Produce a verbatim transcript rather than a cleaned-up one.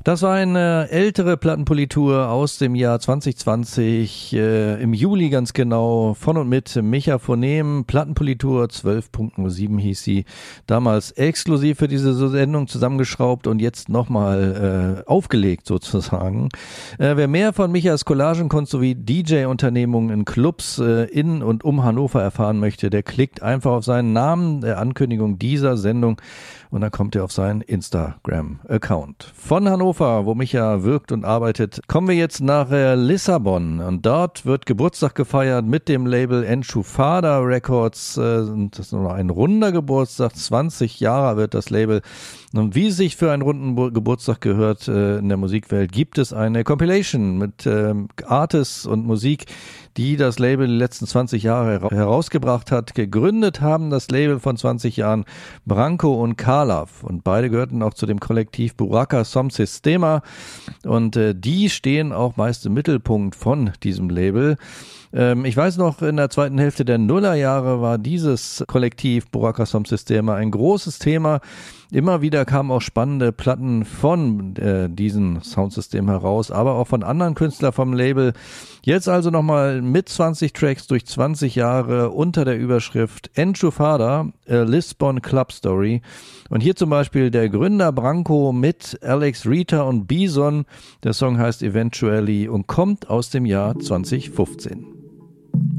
Das war eine ältere Plattenpolitur aus dem Jahr zwanzig zwanzig, äh, im Juli ganz genau, von und mit Micha Phonem. Plattenpolitur zwölf Punkt null sieben hieß sie, damals exklusiv für diese Sendung zusammengeschraubt und jetzt nochmal äh, aufgelegt sozusagen. Äh, wer mehr von Michas Collagenkunst sowie D J-Unternehmungen in Clubs äh, in und um Hannover erfahren möchte, der klickt einfach auf seinen Namen der Ankündigung dieser Sendung und dann kommt er auf seinen Instagram-Account. Von Hannover, wo Micha wirkt und arbeitet, kommen wir jetzt nach äh, Lissabon. Und dort wird Geburtstag gefeiert mit dem Label Enchufada Records. Äh, das ist nur ein runder Geburtstag, zwanzig Jahre wird das Label. Und wie es sich für einen runden Bo- Geburtstag gehört äh, in der Musikwelt, gibt es eine Compilation mit äh, Artists und Musik, die das Label die letzten zwanzig Jahre her- herausgebracht hat. Gegründet haben das Label von zwanzig Jahren Branko und Kalav und beide gehörten auch zu dem Kollektiv Buraka Som Sistema und äh, die stehen auch meist im Mittelpunkt von diesem Label. Ähm, ich weiß noch, in der zweiten Hälfte der Nullerjahre war dieses Kollektiv Buraka Som Sistema ein großes Thema. Immer wieder kamen auch spannende Platten von äh, diesem Soundsystem heraus, aber auch von anderen Künstlern vom Label. Jetzt also nochmal mit zwanzig Tracks durch zwanzig Jahre unter der Überschrift Enchufada, a Lisbon Club Story. Und hier zum Beispiel der Gründer Branko mit Alex, Rita und Bison. Der Song heißt Eventually und kommt aus dem Jahr zwanzig fünfzehn.